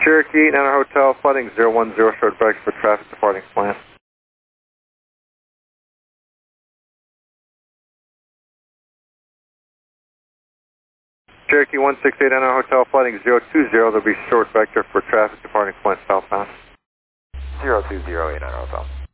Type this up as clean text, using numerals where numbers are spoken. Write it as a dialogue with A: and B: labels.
A: Cherokee 89 Hotel, flooding 010, short vector for traffic departing plant. Cherokee 168 Hotel, flooding 020, there'll be short vector for traffic departing plant southbound.
B: 0208 Hotel.